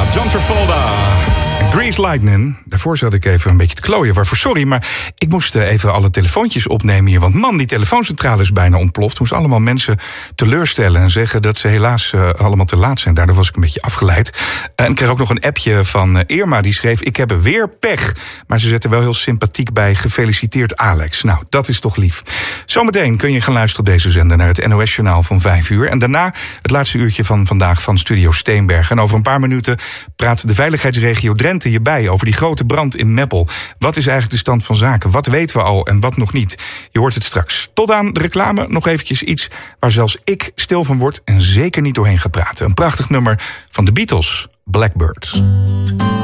John Travolta. Grease Lightning. Daarvoor zat ik even een beetje te klooien. Waarvoor sorry, maar ik moest even alle telefoontjes opnemen hier. Want man, die telefooncentrale is bijna ontploft. Moest allemaal mensen teleurstellen en zeggen dat ze helaas allemaal te laat zijn. Daardoor was ik een beetje afgeleid. En ik kreeg ook nog een appje van Irma. Die schreef, ik heb weer pech. Maar ze zette wel heel sympathiek bij. Gefeliciteerd Alex. Nou, dat is toch lief. Zometeen kun je gaan luisteren op deze zender naar het NOS-journaal van 5 uur. En daarna het laatste uurtje van vandaag van Studio Steenberg. En over een paar minuten praat de veiligheidsregio Drenthe je bij over die grote brand in Meppel. Wat is eigenlijk de stand van zaken? Wat weten we al en wat nog niet? Je hoort het straks. Tot aan de reclame nog eventjes iets waar zelfs ik stil van word en zeker niet doorheen ga praten. Een prachtig nummer van de Beatles, Blackbird.